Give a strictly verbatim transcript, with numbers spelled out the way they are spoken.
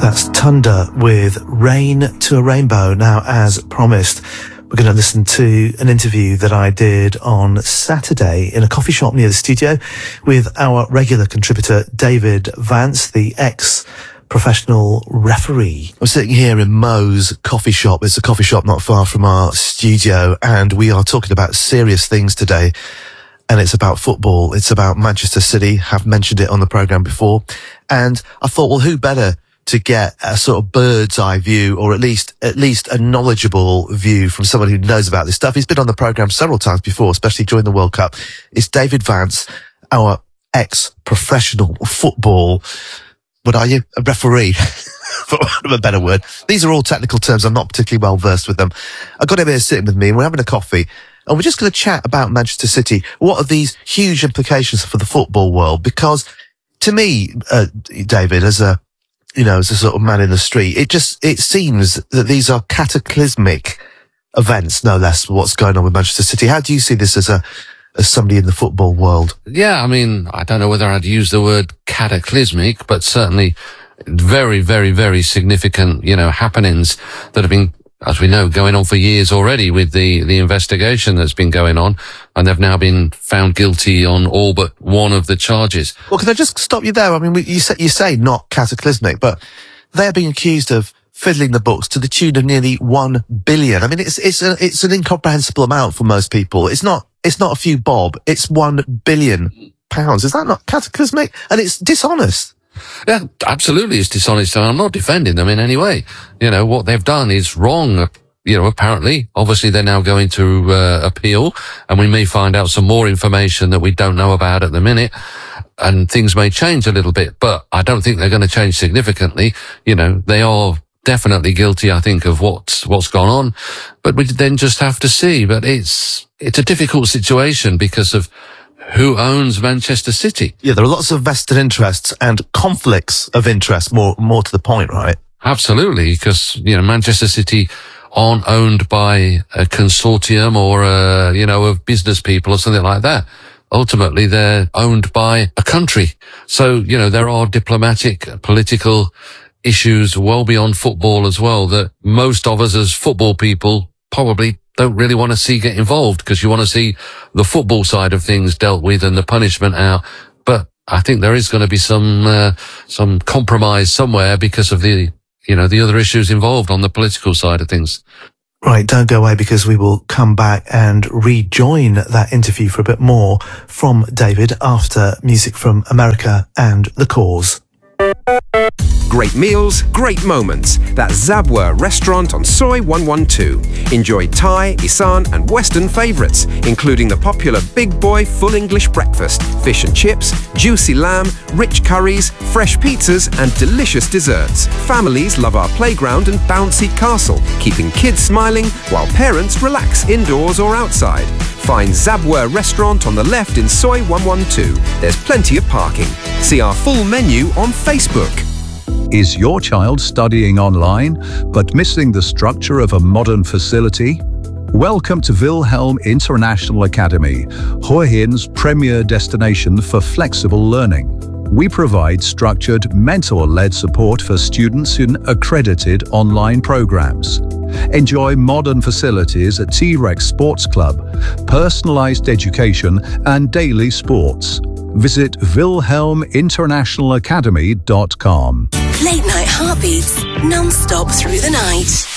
That's Thunder with Rain to a Rainbow. Now, as promised, we're going to listen to an interview that I did on Saturday in a coffee shop near the studio with our regular contributor, David Vance, the ex-professional referee. I'm sitting here in Mo's coffee shop. It's a coffee shop not far from our studio, and we are talking about serious things today. And it's about football. It's about Manchester City. Have mentioned it on the programme before. And I thought, well, who better to get a sort of bird's eye view, or at least, at least a knowledgeable view from someone who knows about this stuff. He's been on the programme several times before, especially during the World Cup. It's David Vance, our ex-professional football, what are you? A referee, for want of a better word. These are all technical terms. I'm not particularly well versed with them. I've got him here sitting with me and we're having a coffee. And we're just going to chat about Manchester City. What are these huge implications for the football world? Because to me, uh, David, as a, you know, as a sort of man in the street, it just, it seems that these are cataclysmic events, no less, what's going on with Manchester City. How do you see this as a, as somebody in the football world? Yeah, I mean, I don't know whether I'd use the word cataclysmic, but certainly very, very, very significant, you know, happenings that have been, as we know, going on for years already with the, the investigation that's been going on, and they've now been found guilty on all but one of the charges. Well, can I just stop you there? I mean, we, you say, you say not cataclysmic, but they're being accused of fiddling the books to the tune of nearly one billion. I mean, it's, it's a, it's an incomprehensible amount for most people. It's not, it's not a few bob. It's one billion pounds. Is that not cataclysmic? And it's dishonest. Yeah, absolutely, it's dishonest, and I'm not defending them in any way. You know, what they've done is wrong, you know, apparently. Obviously, they're now going to uh, appeal, and we may find out some more information that we don't know about at the minute, and things may change a little bit, but I don't think they're going to change significantly. You know, they are definitely guilty, I think, of what's, what's gone on, but we then just have to see. But it's, it's a difficult situation because of who owns Manchester City. Yeah, there are lots of vested interests and conflicts of interest, more more to the point, right? Absolutely, because, you know, Manchester City aren't owned by a consortium or, a, you know, of business people or something like that. Ultimately, they're owned by a country. So, you know, there are diplomatic, political issues well beyond football as well that most of us as football people probably don't really want to see get involved, because you want to see the football side of things dealt with and the punishment out. But I think there is going to be some, uh, some compromise somewhere because of the, you know, the other issues involved on the political side of things. Right, don't go away, because we will come back and rejoin that interview for a bit more from David after music from America and The Cause. Great meals, great moments. That's Zabwa Restaurant on Soy one twelve. Enjoy Thai, Isan and Western favourites, including the popular Big Boy Full English Breakfast, fish and chips, juicy lamb, rich curries, fresh pizzas and delicious desserts. Families love our playground and bouncy castle, keeping kids smiling while parents relax indoors or outside. Find Zabwa Restaurant on the left in Soy one twelve. There's plenty of parking. See our full menu on Facebook. Is your child studying online but missing the structure of a modern facility? Welcome to Wilhelm International Academy, Hua Hin's premier destination for flexible learning. We provide structured, mentor-led support for students in accredited online programs. Enjoy modern facilities at T-Rex Sports Club, personalized education and daily sports. Visit wilhelm international academy dot com. Late night heartbeats, non-stop through the night.